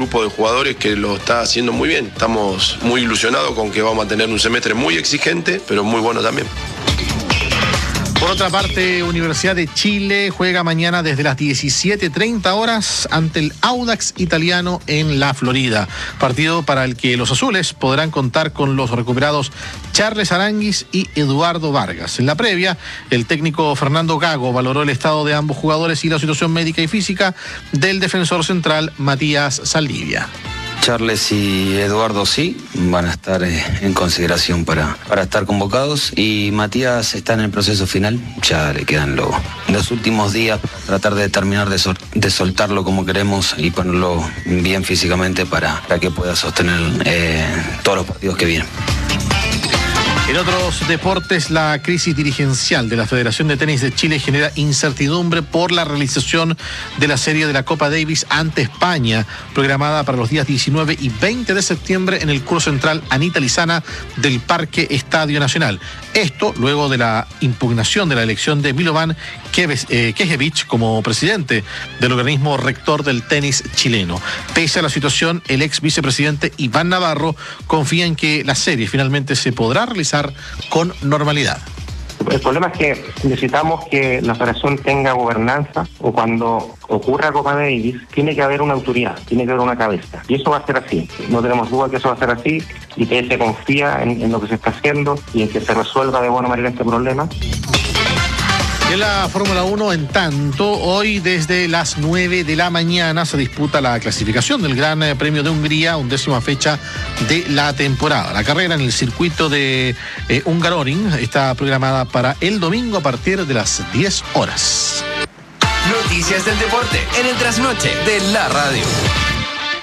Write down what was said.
grupo de jugadores que lo está haciendo muy bien. Estamos muy ilusionados con que vamos a tener un semestre muy exigente, pero muy bueno también. Por otra parte, Universidad de Chile juega mañana desde las 17:30 horas ante el Audax Italiano en la Florida. Partido para el que los azules podrán contar con los recuperados Charles Aránguiz y Eduardo Vargas. En la previa, el técnico Fernando Gago valoró el estado de ambos jugadores y la situación médica y física del defensor central Matías Saldivia. Charles y Eduardo sí, van a estar en consideración para estar convocados, y Matías está en el proceso final, ya le quedan los últimos días, tratar de terminar de soltarlo como queremos y ponerlo bien físicamente para que pueda sostener todos los partidos que vienen. En otros deportes, la crisis dirigencial de la Federación de Tenis de Chile genera incertidumbre por la realización de la serie de la Copa Davis ante España, programada para los días 19 y 20 de septiembre en el Curso Central Anita Lizana del Parque Estadio Nacional. Esto luego de la impugnación de la elección de Milovan Knežević como presidente del organismo rector del tenis chileno. Pese a la situación, el ex vicepresidente Iván Navarro confía en que la serie finalmente se podrá realizar con normalidad. El problema es que necesitamos que la federación tenga gobernanza, o cuando ocurra Copa Davis tiene que haber una autoridad, tiene que haber una cabeza, y eso va a ser así. No tenemos duda que eso va a ser así, y que se confía en lo que se está haciendo y en que se resuelva de buena manera este problema. En la Fórmula 1, en tanto, hoy desde las 9 de la mañana se disputa la clasificación del Gran Premio de Hungría, 11ª fecha de la temporada. La carrera en el circuito de Hungaroring está programada para el domingo a partir de las 10 horas. Noticias del deporte en el trasnoche de la radio.